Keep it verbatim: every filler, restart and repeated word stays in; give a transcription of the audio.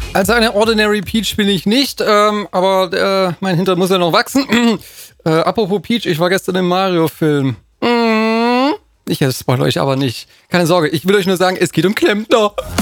Also eine Ordinary Peach bin ich nicht, ähm, aber äh, mein Hintern muss ja noch wachsen. äh, apropos Peach, ich war gestern im Mario-Film. Mm. Ich spoil euch aber nicht. Keine Sorge, ich will euch nur sagen, es geht um Klempner.